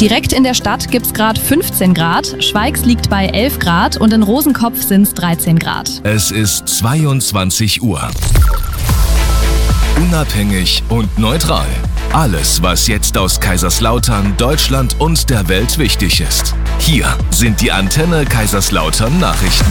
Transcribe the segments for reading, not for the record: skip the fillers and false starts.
Direkt in der Stadt gibt es gerade 15 Grad, Schweigs liegt bei 11 Grad und in Rosenkopf sind es 13 Grad. Es ist 22 Uhr. Unabhängig und neutral. Alles, was jetzt aus Kaiserslautern, Deutschland und der Welt wichtig ist. Hier sind die Antenne Kaiserslautern Nachrichten.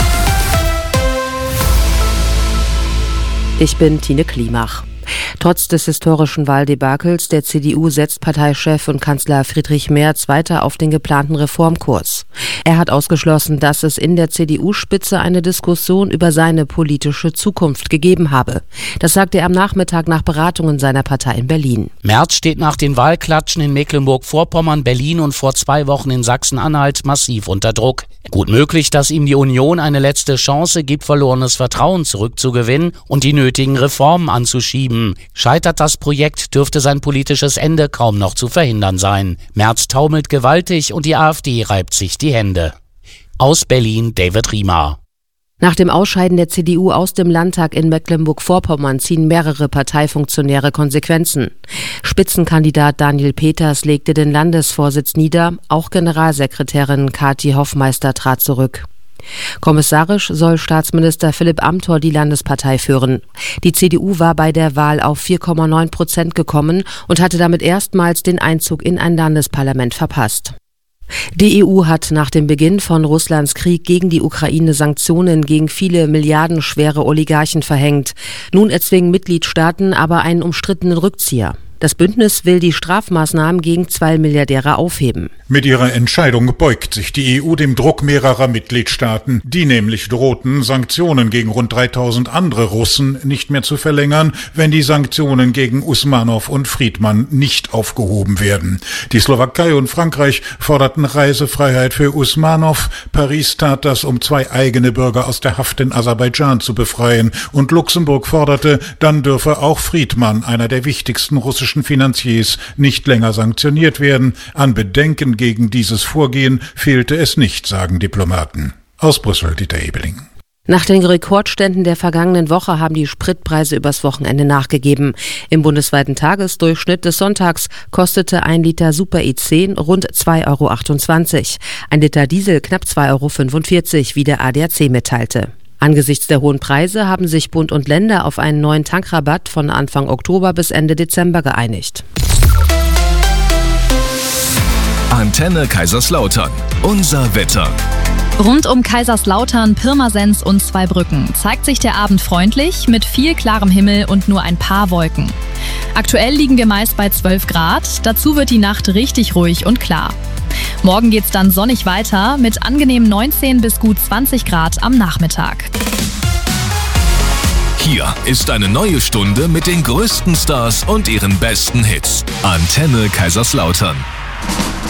Ich bin Tine Klimach. Trotz des historischen Wahldebakels der CDU setzt Parteichef und Kanzler Friedrich Merz weiter auf den geplanten Reformkurs. Er hat ausgeschlossen, dass es in der CDU-Spitze eine Diskussion über seine politische Zukunft gegeben habe. Das sagte er am Nachmittag nach Beratungen seiner Partei in Berlin. Merz steht nach den Wahlklatschen in Mecklenburg-Vorpommern, Berlin und vor 2 Wochen in Sachsen-Anhalt massiv unter Druck. Gut möglich, dass ihm die Union eine letzte Chance gibt, verlorenes Vertrauen zurückzugewinnen und die nötigen Reformen anzuschieben. Scheitert das Projekt, dürfte sein politisches Ende kaum noch zu verhindern sein. Merz taumelt gewaltig und die AfD reibt sich die Hände. Aus Berlin, David Riemer. Nach dem Ausscheiden der CDU aus dem Landtag in Mecklenburg-Vorpommern ziehen mehrere Parteifunktionäre Konsequenzen. Spitzenkandidat Daniel Peters legte den Landesvorsitz nieder, auch Generalsekretärin Kathi Hoffmeister trat zurück. Kommissarisch soll Staatsminister Philipp Amthor die Landespartei führen. Die CDU war bei der Wahl auf 4,9% gekommen und hatte damit erstmals den Einzug in ein Landesparlament verpasst. Die EU hat nach dem Beginn von Russlands Krieg gegen die Ukraine Sanktionen gegen viele milliardenschwere Oligarchen verhängt. Nun erzwingen Mitgliedstaaten aber einen umstrittenen Rückzieher. Das Bündnis will die Strafmaßnahmen gegen 2 Milliardäre aufheben. Mit ihrer Entscheidung beugt sich die EU dem Druck mehrerer Mitgliedstaaten, die nämlich drohten, Sanktionen gegen rund 3000 andere Russen nicht mehr zu verlängern, wenn die Sanktionen gegen Usmanow und Friedman nicht aufgehoben werden. Die Slowakei und Frankreich forderten Reisefreiheit für Usmanow. Paris tat das, um 2 eigene Bürger aus der Haft in Aserbaidschan zu befreien. Und Luxemburg forderte, dann dürfe auch Friedman, einer der wichtigsten russischen Finanziers, nicht länger sanktioniert werden. An Bedenken gegen dieses Vorgehen fehlte es nicht, sagen Diplomaten. Aus Brüssel, Dieter Ebeling. Nach den Rekordständen der vergangenen Woche haben die Spritpreise übers Wochenende nachgegeben. Im bundesweiten Tagesdurchschnitt des Sonntags kostete 1 Liter Super E10 rund 2,28 €. Ein Liter Diesel knapp 2,45 €, wie der ADAC mitteilte. Angesichts der hohen Preise haben sich Bund und Länder auf einen neuen Tankrabatt von Anfang Oktober bis Ende Dezember geeinigt. Antenne Kaiserslautern. Unser Wetter. Rund um Kaiserslautern, Pirmasens und Zweibrücken zeigt sich der Abend freundlich mit viel klarem Himmel und nur ein paar Wolken. Aktuell liegen wir meist bei 12 Grad, dazu wird die Nacht richtig ruhig und klar. Morgen geht's dann sonnig weiter mit angenehmen 19 bis gut 20 Grad am Nachmittag. Hier ist eine neue Stunde mit den größten Stars und ihren besten Hits. Antenne Kaiserslautern.